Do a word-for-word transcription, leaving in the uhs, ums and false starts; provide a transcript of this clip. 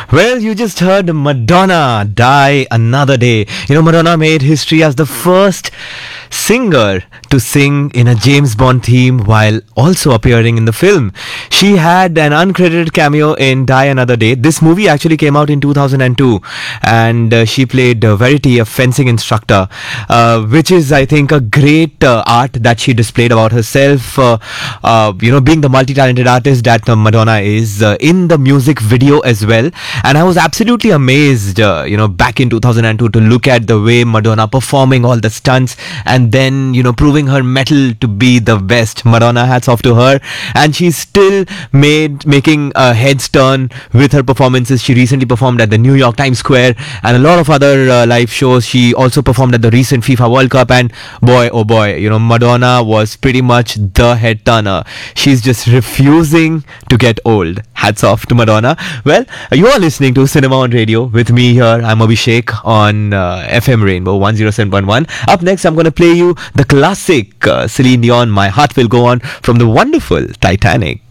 Well, you just heard Madonna, Die Another Day. You know, Madonna made history as the first singer to sing in a James Bond theme while also appearing in the film. She had an uncredited cameo in Die Another Day. This movie actually came out in two thousand two, and uh, she played uh, Verity, a fencing instructor, uh, which is, I think, a great uh, art that she displayed about herself. Uh, uh, you know, being the multi-talented artist that uh, Madonna is uh, in the music video as well. And I was absolutely amazed, uh, you know, back in two thousand two to look at the way Madonna performing all the stunts and then, you know, proving her mettle to be the best. Madonna, hats off to her. And she's still made making uh, heads turn with her performances. She recently performed at the New York Times Square and a lot of other uh, live shows. She also performed at the recent FIFA World Cup, and boy, oh boy, you know, Madonna was pretty much the head turner. She's just refusing to get old. Hats off to Madonna. Well, you are listening to Cinema on Radio with me here. I'm Abhishek on uh, F M Rainbow one oh seven point one. Up next, I'm going to play you the classic uh, Celine Dion, My Heart Will Go On, from the wonderful Titanic.